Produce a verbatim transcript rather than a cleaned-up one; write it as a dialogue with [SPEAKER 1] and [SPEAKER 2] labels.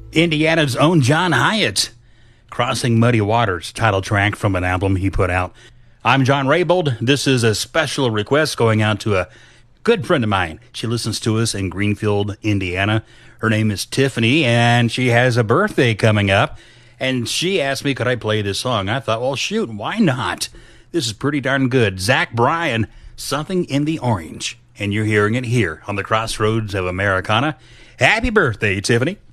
[SPEAKER 1] Indiana's own John Hyatt, Crossing Muddy Waters, title track from an album he put out. I'm John Raybold. This is a special request going out to a good friend of mine. She listens to us in Greenfield, Indiana. Her name is Tiffany, and she has a birthday coming up. And she asked me, could I play this song? I thought, well, shoot, why not? This is pretty darn good. Zach Bryan, Something in the Orange. And you're hearing it here on the Crossroads of Americana. Happy birthday, Tiffany.